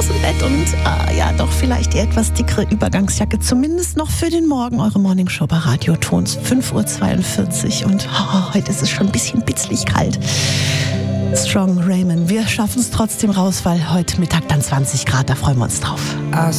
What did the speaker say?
aus dem Bett und doch vielleicht die etwas dickere Übergangsjacke, zumindest noch für den Morgen. Eure Morningshow bei Radio Tons, 5:42 Uhr und heute ist es schon ein bisschen bitzlig kalt. Strong Raymond, wir schaffen es trotzdem raus, weil heute Mittag dann 20 Grad, da freuen wir uns drauf.